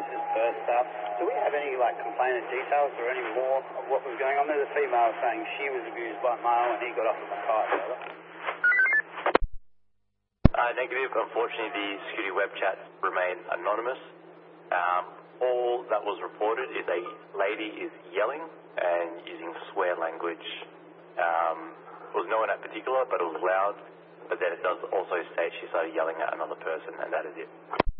this is first up. Do we have any complainant details or any more of what was going on there? The female saying she was abused by a male and he got off with a kite. Negative. Unfortunately, the security web chats remain anonymous. All that was reported is a lady is yelling and using swear language. It was no one in particular, but it was loud. But then it does also state she started yelling at another person, and that is it.